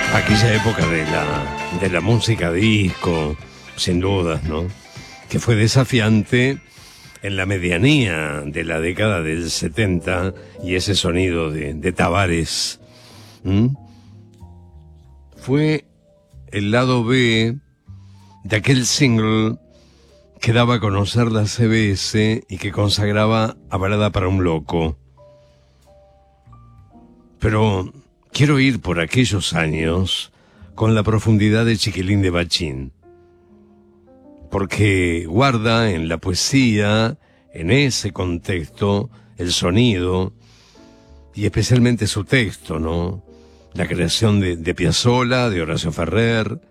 Aquella época de la música disco, sin dudas, ¿no? Que fue desafiante en la medianía de la década del 70 y ese sonido de Tavares. Fue el lado B de aquel single que daba a conocer la CBS y que consagraba a Balada para un Loco. Pero quiero ir por aquellos años con la profundidad de Chiquilín de Bachín, porque guarda en la poesía, en ese contexto, el sonido y especialmente su texto, ¿no? La creación de Piazzolla, de Horacio Ferrer.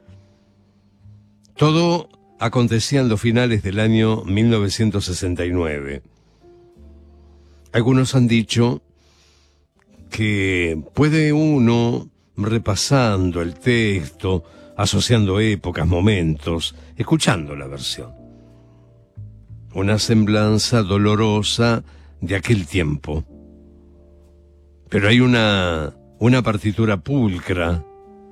Todo acontecía en los finales del año 1969. Algunos han dicho que puede uno, repasando el texto, asociando épocas, momentos, escuchando la versión, una semblanza dolorosa de aquel tiempo. Pero hay una partitura pulcra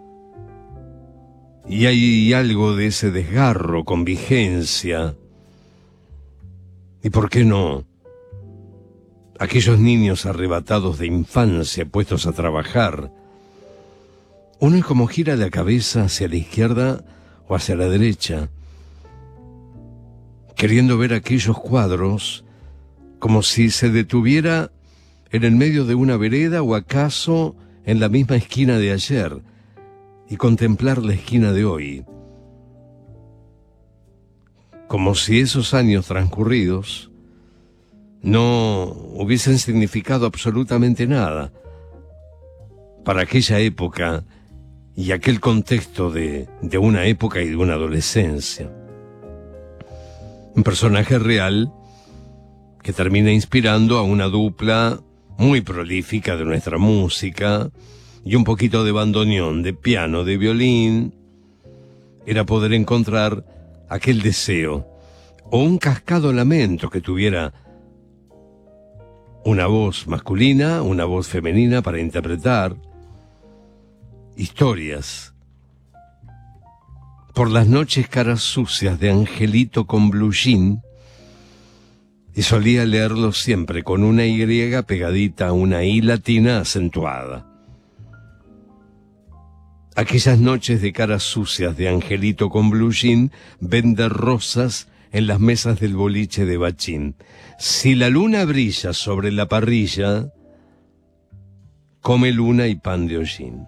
y hay algo de ese desgarro con vigencia. ¿Y por qué no? Aquellos niños arrebatados de infancia puestos a trabajar. Uno es como gira la cabeza hacia la izquierda o hacia la derecha, queriendo ver aquellos cuadros como si se detuviera en el medio de una vereda o acaso en la misma esquina de ayer y contemplar la esquina de hoy. Como si esos años transcurridos no hubiesen significado absolutamente nada para aquella época y aquel contexto de una época y de una adolescencia. Un personaje real que termina inspirando a una dupla muy prolífica de nuestra música y un poquito de bandoneón, de piano, de violín. Era poder encontrar aquel deseo o un cascado lamento que tuviera una voz masculina, una voz femenina para interpretar historias. Por las noches caras sucias de Angelito con blue jean, y solía leerlo siempre con una Y pegadita a una I latina acentuada. Aquellas noches de caras sucias de Angelito con blue jean vende rosas en las mesas del boliche de Bachín. Si la luna brilla sobre la parrilla, come luna y pan de hollín.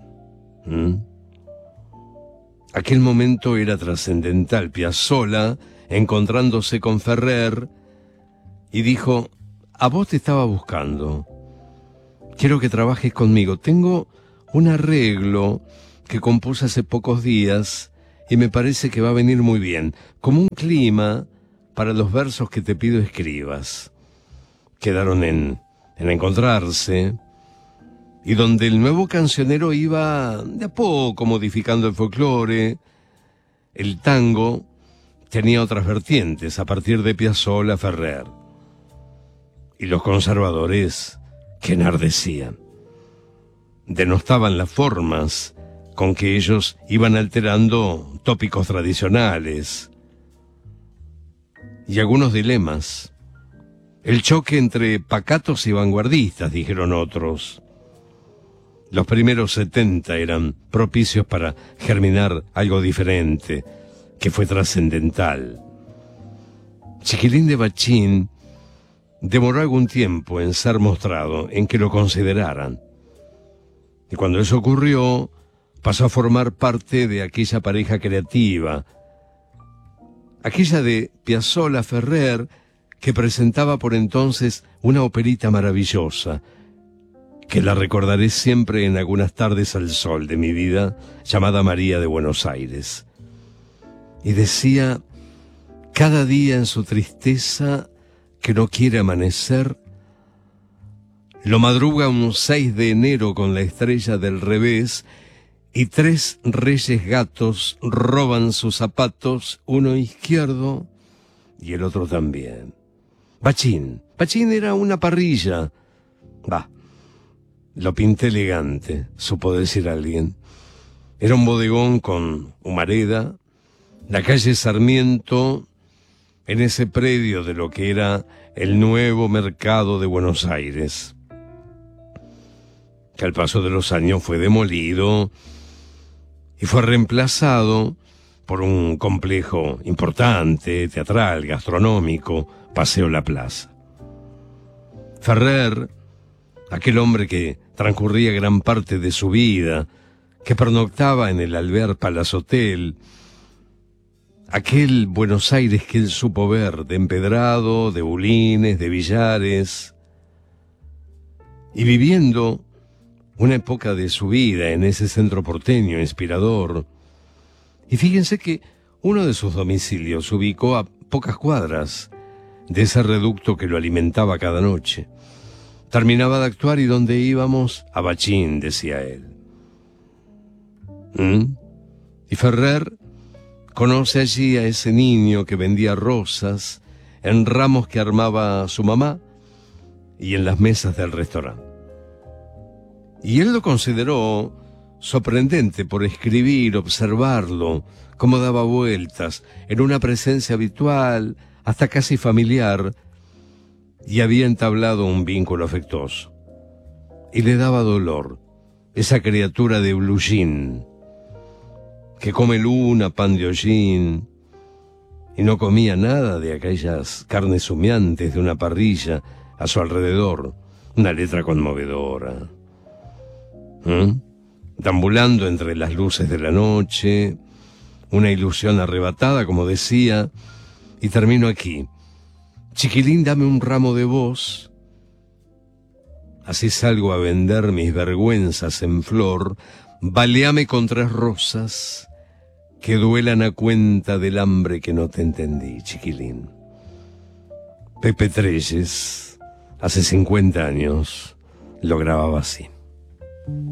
Aquel momento era trascendental. Piazzolla, encontrándose con Ferrer, y dijo: a vos te estaba buscando. Quiero que trabajes conmigo. Tengo un arreglo que compuse hace pocos días y me parece que va a venir muy bien, como un clima para los versos que te pido escribas. Quedaron en encontrarse, y donde el nuevo cancionero iba de a poco modificando el folclore, el tango tenía otras vertientes a partir de Piazzolla, Ferrer. Y los conservadores que enardecían, denostaban las formas con que ellos iban alterando tópicos tradicionales y algunos dilemas. El choque entre pacatos y vanguardistas, dijeron otros. Los primeros 70 eran propicios para germinar algo diferente, que fue trascendental. Chiquilín de Bachín demoró algún tiempo en ser mostrado, en que lo consideraran. Y cuando eso ocurrió, pasó a formar parte de aquella pareja creativa, aquella de Piazzolla Ferrer, que presentaba por entonces una operita maravillosa, que la recordaré siempre en algunas tardes al sol de mi vida, llamada María de Buenos Aires. Y decía: cada día en su tristeza que no quiere amanecer, lo madruga un 6 de enero con la estrella del revés, y 3 reyes gatos roban sus zapatos, uno izquierdo y el otro también. Bachín era una parrilla. Lo pinté elegante, supo decir alguien. Era un bodegón con humareda, la calle Sarmiento, en ese predio de lo que era el nuevo mercado de Buenos Aires, que al paso de los años fue demolido y fue reemplazado por un complejo importante, teatral, gastronómico, Paseo La Plaza. Ferrer, aquel hombre que transcurría gran parte de su vida, que pernoctaba en el Alvear Palace Hotel, aquel Buenos Aires que él supo ver, de empedrado, de bulines, de billares, y viviendo una época de su vida en ese centro porteño inspirador. Y fíjense que uno de sus domicilios se ubicó a pocas cuadras de ese reducto que lo alimentaba cada noche. Terminaba de actuar y donde íbamos, a Bachín, decía él. Y Ferrer conoce allí a ese niño que vendía rosas en ramos que armaba su mamá y en las mesas del restaurante. Y él lo consideró sorprendente por escribir, observarlo, cómo daba vueltas, en una presencia habitual, hasta casi familiar, y había entablado un vínculo afectuoso. Y le daba dolor esa criatura de blue jean, que come luna, pan de hollín, y no comía nada de aquellas carnes humeantes de una parrilla a su alrededor. Una letra conmovedora. Deambulando entre las luces de la noche, una ilusión arrebatada, como decía, y termino aquí. Chiquilín, dame un ramo de vos, así salgo a vender mis vergüenzas en flor, baleame con 3 rosas, que duelan a cuenta del hambre que no te entendí, chiquilín. Pepe Trelles, hace 50 años, lo grababa así.